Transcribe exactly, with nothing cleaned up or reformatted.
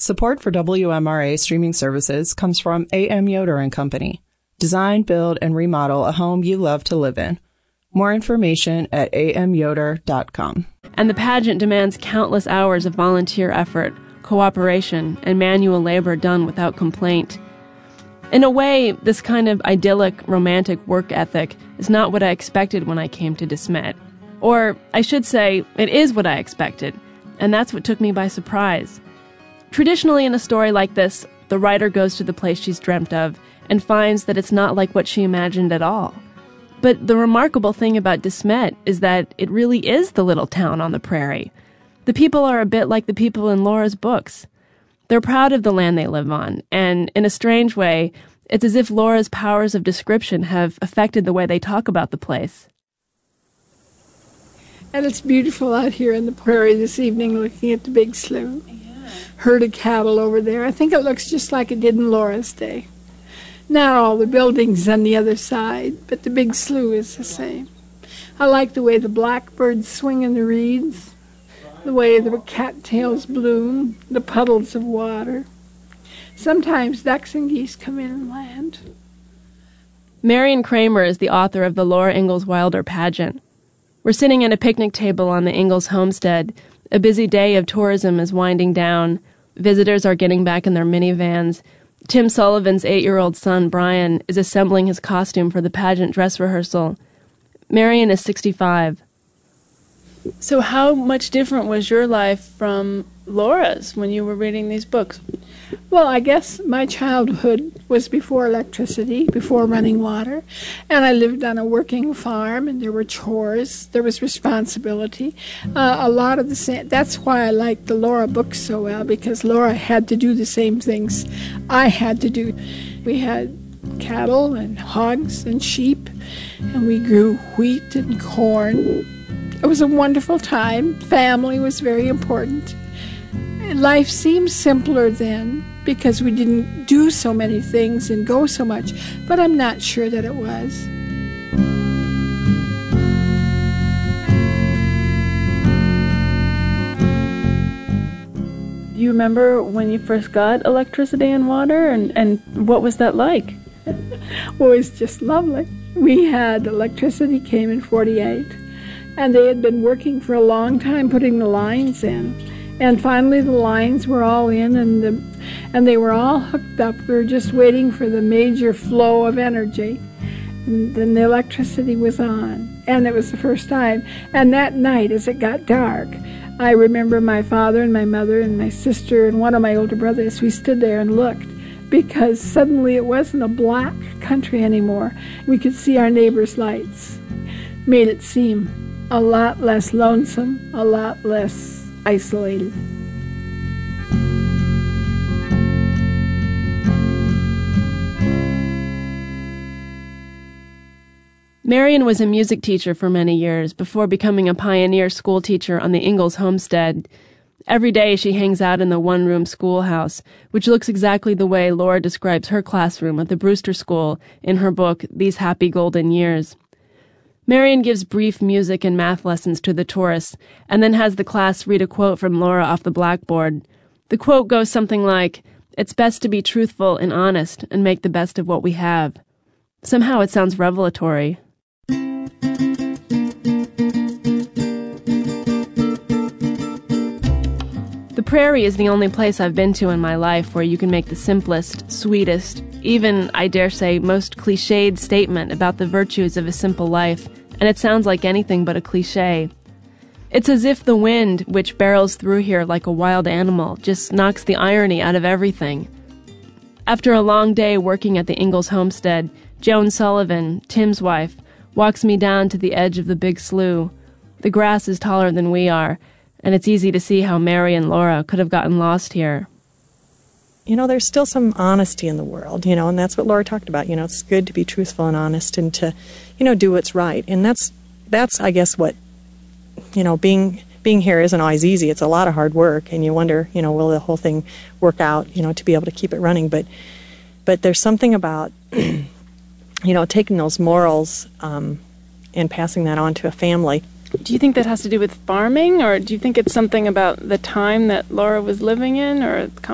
Support for W M R A streaming services comes from A M Yoder and Company. Design, build, and remodel a home you love to live in. More information at a m yoder dot com. And the pageant demands countless hours of volunteer effort, cooperation, and manual labor done without complaint. In a way, this kind of idyllic, romantic work ethic is not what I expected when I came to DeSmet. Or, I should say, it is what I expected, and that's what took me by surprise. Traditionally, in a story like this, the writer goes to the place she's dreamt of and finds that it's not like what she imagined at all. But the remarkable thing about DeSmet is that it really is the little town on the prairie. The people are a bit like the people in Laura's books. They're proud of the land they live on, and in a strange way, it's as if Laura's powers of description have affected the way they talk about the place. And it's beautiful out here in the prairie this evening looking at the big slough. Yeah. Herd of cattle over there. I think it looks just like it did in Laura's day. Not all the buildings on the other side, but the big slough is the same. I like the way the blackbirds swing in the reeds, the way the cattails bloom, the puddles of water. Sometimes ducks and geese come in and land. Marion Kramer is the author of the Laura Ingalls Wilder pageant. We're sitting at a picnic table on the Ingalls homestead. A busy day of tourism is winding down. Visitors are getting back in their minivans. Tim Sullivan's eight-year-old son, Brian, is assembling his costume for the pageant dress rehearsal. Marion is sixty-five. So how much different was your life from Laura's when you were reading these books? Well, I guess my childhood was before electricity, before running water, and I lived on a working farm, and there were chores, there was responsibility. Uh, a lot of the same. That's why I liked the Laura books so well, because Laura had to do the same things I had to do. We had cattle and hogs and sheep, and we grew wheat and corn. It was a wonderful time. Family was very important. Life seemed simpler then because we didn't do so many things and go so much, but I'm not sure that it was. Do you remember when you first got electricity and water, and, and what was that like? Well, it was just lovely. We had electricity came in forty-eight, and they had been working for a long time putting the lines in. And finally the lines were all in, and the, and they were all hooked up. We were just waiting for the major flow of energy. And then the electricity was on, and it was the first time. And that night, as it got dark, I remember my father and my mother and my sister and one of my older brothers, we stood there and looked, because suddenly it wasn't a black country anymore. We could see our neighbors' lights. Made it seem a lot less lonesome, a lot less isolated. Marion was a music teacher for many years before becoming a pioneer school teacher on the Ingalls homestead. Every day she hangs out in the one-room schoolhouse, which looks exactly the way Laura describes her classroom at the Brewster School in her book, These Happy Golden Years. Marion gives brief music and math lessons to the tourists, and then has the class read a quote from Laura off the blackboard. The quote goes something like, "It's best to be truthful and honest and make the best of what we have." Somehow it sounds revelatory. The prairie is the only place I've been to in my life where you can make the simplest, sweetest, even, I dare say, most cliched statement about the virtues of a simple life, and it sounds like anything but a cliche. It's as if the wind, which barrels through here like a wild animal, just knocks the irony out of everything. After a long day working at the Ingalls homestead, Joan Sullivan, Tim's wife, walks me down to the edge of the big slough. The grass is taller than we are, and it's easy to see how Mary and Laura could have gotten lost here. You know, there's still some honesty in the world, you know, and that's what Laura talked about. You know, it's good to be truthful and honest and to, you know, do what's right. And that's, that's I guess, what, you know, being being here isn't always easy. It's a lot of hard work, and you wonder, you know, will the whole thing work out, you know, to be able to keep it running. But, but there's something about, you know, taking those morals um, and passing that on to a family. Do you think that has to do with farming, or do you think it's something about the time that Laura was living in, or